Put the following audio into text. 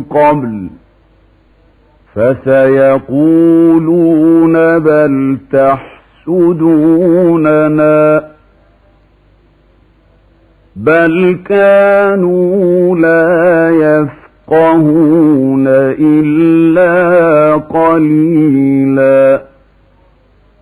قبل فسيقولون بل تحسدوننا بل كانوا لا يفقهون إلا قليلا